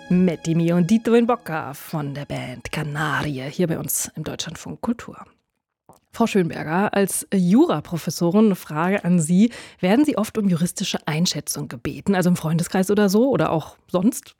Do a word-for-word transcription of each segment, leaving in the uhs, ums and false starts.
Metti und Dito in Bocca von der Band Kanarie hier bei uns im Deutschlandfunk Kultur. Frau Schönberger, als Juraprofessorin eine Frage an Sie. Werden Sie oft um juristische Einschätzung gebeten, also im Freundeskreis oder so oder auch sonst?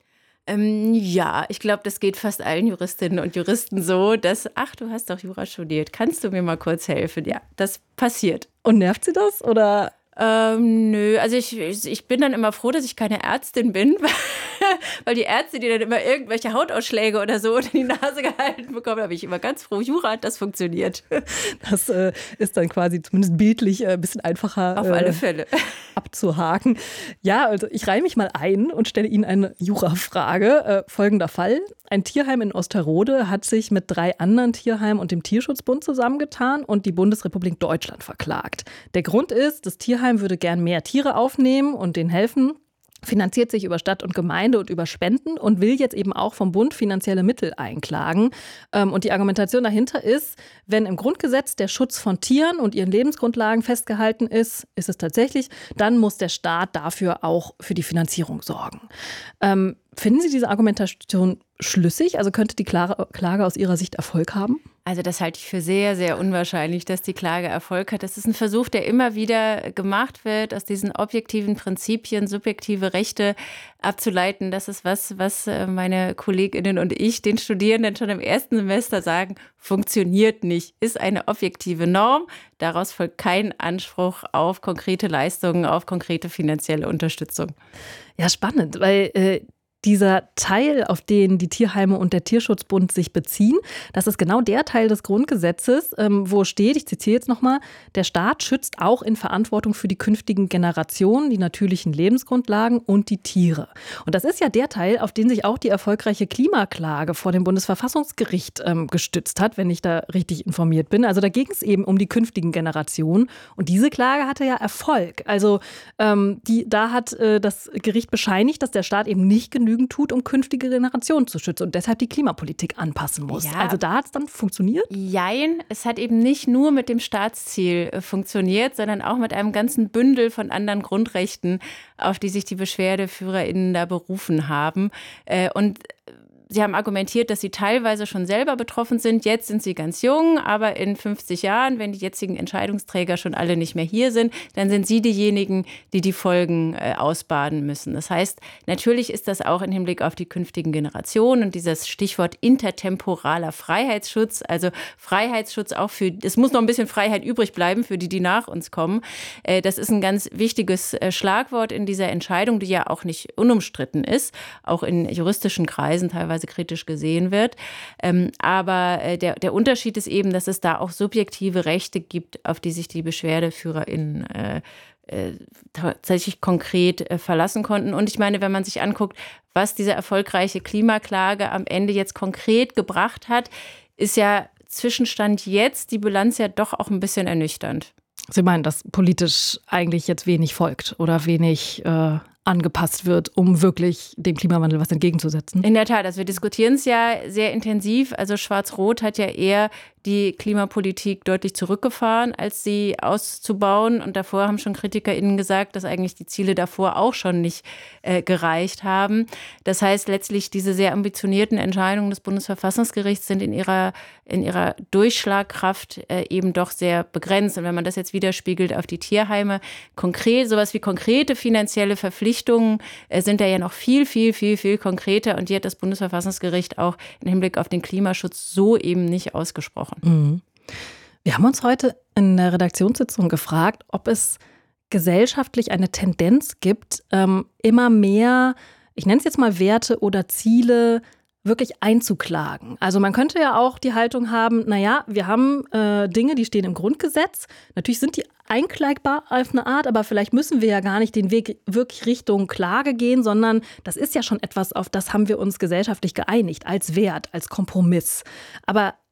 Ähm, ja, ich glaube, das geht fast allen Juristinnen und Juristen so, dass, ach, du hast doch Jura studiert, kannst du mir mal kurz helfen? Ja, das passiert. Und nervt Sie das oder? Ähm, nö, also ich, ich bin dann immer froh, dass ich keine Ärztin bin, weil die Ärzte, die dann immer irgendwelche Hautausschläge oder so unter die Nase gehalten bekommen, da bin ich immer ganz froh. Jura hat das funktioniert. Das äh, ist dann quasi zumindest bildlich äh, ein bisschen einfacher Auf alle äh, Fälle abzuhaken. Ja, also ich reihe mich mal ein und stelle Ihnen eine Jurafrage. Äh, folgender Fall. Ein Tierheim in Osterode hat sich mit drei anderen Tierheimen und dem Tierschutzbund zusammengetan und die Bundesrepublik Deutschland verklagt. Der Grund ist, das Tierheim würde gern mehr Tiere aufnehmen und denen helfen, finanziert sich über Stadt und Gemeinde und über Spenden und will jetzt eben auch vom Bund finanzielle Mittel einklagen. Und die Argumentation dahinter ist, wenn im Grundgesetz der Schutz von Tieren und ihren Lebensgrundlagen festgehalten ist, ist es tatsächlich, dann muss der Staat dafür auch für die Finanzierung sorgen. Ähm, finden Sie diese Argumentation schlüssig? Also könnte die Klage aus Ihrer Sicht Erfolg haben? Also das halte ich für sehr, sehr unwahrscheinlich, dass die Klage Erfolg hat. Das ist ein Versuch, der immer wieder gemacht wird, aus diesen objektiven Prinzipien subjektive Rechte abzuleiten. Das ist was, was meine KollegInnen und ich den Studierenden schon im ersten Semester sagen, funktioniert nicht, ist eine objektive Norm. Daraus folgt kein Anspruch auf konkrete Leistungen, auf konkrete finanzielle Unterstützung. Ja, spannend, weil äh dieser Teil, auf den die Tierheime und der Tierschutzbund sich beziehen, das ist genau der Teil des Grundgesetzes, wo steht, ich zitiere jetzt nochmal, der Staat schützt auch in Verantwortung für die künftigen Generationen die natürlichen Lebensgrundlagen und die Tiere. Und das ist ja der Teil, auf den sich auch die erfolgreiche Klimaklage vor dem Bundesverfassungsgericht ähm, gestützt hat, wenn ich da richtig informiert bin. Also da ging es eben um die künftigen Generationen. Und diese Klage hatte ja Erfolg. Also ähm, die, da hat äh, das Gericht bescheinigt, dass der Staat eben nicht genügend tut, um künftige Generationen zu schützen und deshalb die Klimapolitik anpassen muss. Ja. Also da hat es dann funktioniert? Jein, es hat eben nicht nur mit dem Staatsziel äh, funktioniert, sondern auch mit einem ganzen Bündel von anderen Grundrechten, auf die sich die BeschwerdeführerInnen da berufen haben. Äh, und Sie haben argumentiert, dass Sie teilweise schon selber betroffen sind. Jetzt sind Sie ganz jung, aber in fünfzig Jahren, wenn die jetzigen Entscheidungsträger schon alle nicht mehr hier sind, dann sind Sie diejenigen, die die Folgen äh, ausbaden müssen. Das heißt, natürlich ist das auch im Hinblick auf die künftigen Generationen und dieses Stichwort intertemporaler Freiheitsschutz, also Freiheitsschutz auch für, es muss noch ein bisschen Freiheit übrig bleiben für die, die nach uns kommen. Äh, das ist ein ganz wichtiges äh, Schlagwort in dieser Entscheidung, die ja auch nicht unumstritten ist, auch in juristischen Kreisen teilweise kritisch gesehen wird. Ähm, aber äh, der, der Unterschied ist eben, dass es da auch subjektive Rechte gibt, auf die sich die BeschwerdeführerInnen äh, äh, tatsächlich konkret äh, verlassen konnten. Und ich meine, wenn man sich anguckt, was diese erfolgreiche Klimaklage am Ende jetzt konkret gebracht hat, ist ja Zwischenstand jetzt die Bilanz ja doch auch ein bisschen ernüchternd. Sie meinen, dass politisch eigentlich jetzt wenig folgt oder wenig äh angepasst wird, um wirklich dem Klimawandel was entgegenzusetzen? In der Tat, also wir diskutieren es ja sehr intensiv. Also Schwarz-Rot hat ja eher die Klimapolitik deutlich zurückgefahren, als sie auszubauen. Und davor haben schon KritikerInnen gesagt, dass eigentlich die Ziele davor auch schon nicht äh, gereicht haben. Das heißt, letztlich diese sehr ambitionierten Entscheidungen des Bundesverfassungsgerichts sind in ihrer, in ihrer Durchschlagkraft äh, eben doch sehr begrenzt. Und wenn man das jetzt widerspiegelt auf die Tierheime, konkret, sowas wie konkrete finanzielle Verpflichtungen äh, sind da ja noch viel, viel, viel, viel konkreter. Und die hat das Bundesverfassungsgericht auch im Hinblick auf den Klimaschutz so eben nicht ausgesprochen. Mhm. Wir haben uns heute in der Redaktionssitzung gefragt, ob es gesellschaftlich eine Tendenz gibt, ähm, immer mehr, ich nenne es jetzt mal Werte oder Ziele, wirklich einzuklagen. Also man könnte ja auch die Haltung haben, naja, wir haben äh, Dinge, die stehen im Grundgesetz. Natürlich sind die einklagbar auf eine Art, aber vielleicht müssen wir ja gar nicht den Weg wirklich Richtung Klage gehen, sondern das ist ja schon etwas, auf das haben wir uns gesellschaftlich geeinigt, als Wert, als Kompromiss. Aber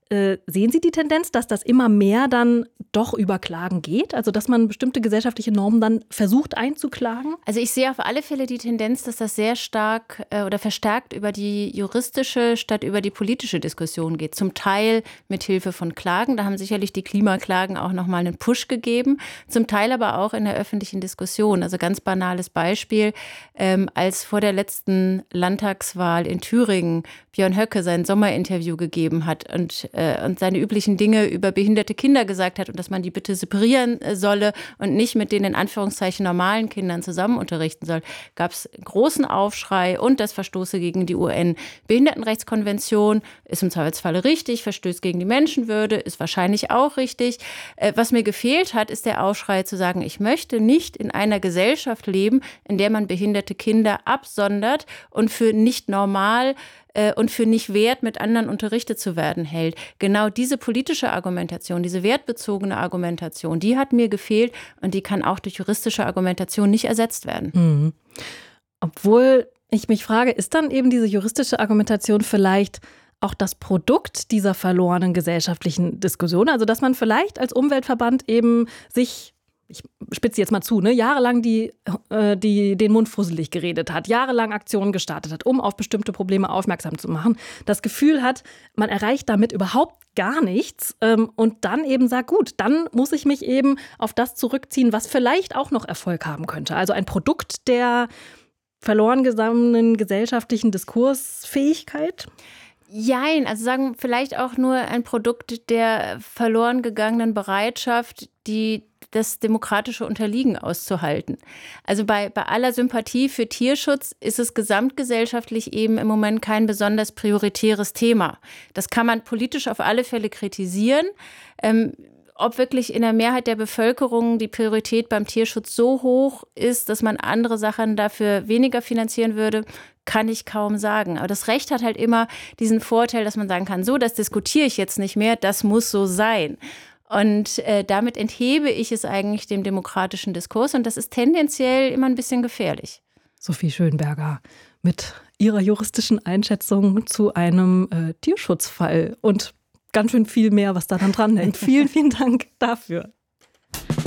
Äh, sehen Sie die Tendenz, dass das immer mehr dann doch über Klagen geht? Also dass man bestimmte gesellschaftliche Normen dann versucht einzuklagen? Also ich sehe auf alle Fälle die Tendenz, dass das sehr stark äh, oder verstärkt über die juristische statt über die politische Diskussion geht. Zum Teil mit Hilfe von Klagen. Da haben sicherlich die Klimaklagen auch nochmal einen Push gegeben. Zum Teil aber auch in der öffentlichen Diskussion. Also ganz banales Beispiel, ähm, als vor der letzten Landtagswahl in Thüringen Björn Höcke sein Sommerinterview gegeben hat und und seine üblichen Dinge über behinderte Kinder gesagt hat und dass man die bitte separieren solle und nicht mit den in Anführungszeichen normalen Kindern zusammen unterrichten soll, gab es großen Aufschrei und das Verstoße gegen die U N-Behindertenrechtskonvention, ist im Zweifelsfalle richtig, verstößt gegen die Menschenwürde, ist wahrscheinlich auch richtig. Was mir gefehlt hat, ist der Aufschrei zu sagen, ich möchte nicht in einer Gesellschaft leben, in der man behinderte Kinder absondert und für nicht normal und für nicht wert, mit anderen unterrichtet zu werden hält. Genau diese politische Argumentation, diese wertbezogene Argumentation, die hat mir gefehlt und die kann auch durch juristische Argumentation nicht ersetzt werden. Mhm. Obwohl ich mich frage, ist dann eben diese juristische Argumentation vielleicht auch das Produkt dieser verlorenen gesellschaftlichen Diskussion? Also dass man vielleicht als Umweltverband eben sich, ich spitze jetzt mal zu, ne, jahrelang die, äh, die, den Mund fusselig geredet hat, jahrelang Aktionen gestartet hat, um auf bestimmte Probleme aufmerksam zu machen, das Gefühl hat, man erreicht damit überhaupt gar nichts ähm, und dann eben sagt, gut, dann muss ich mich eben auf das zurückziehen, was vielleicht auch noch Erfolg haben könnte. Also ein Produkt der verloren gegangenen gesellschaftlichen Diskursfähigkeit? Jein, also sagen vielleicht auch nur ein Produkt der verloren gegangenen Bereitschaft, die das demokratische Unterliegen auszuhalten. Also bei, bei aller Sympathie für Tierschutz ist es gesamtgesellschaftlich eben im Moment kein besonders prioritäres Thema. Das kann man politisch auf alle Fälle kritisieren. Ähm, ob wirklich in der Mehrheit der Bevölkerung die Priorität beim Tierschutz so hoch ist, dass man andere Sachen dafür weniger finanzieren würde, kann ich kaum sagen. Aber das Recht hat halt immer diesen Vorteil, dass man sagen kann, so, das diskutiere ich jetzt nicht mehr, das muss so sein. Und äh, damit enthebe ich es eigentlich dem demokratischen Diskurs und das ist tendenziell immer ein bisschen gefährlich. Sophie Schönberger mit ihrer juristischen Einschätzung zu einem äh, Tierschutzfall und ganz schön viel mehr, was da dann dran hängt. Vielen, vielen Dank dafür.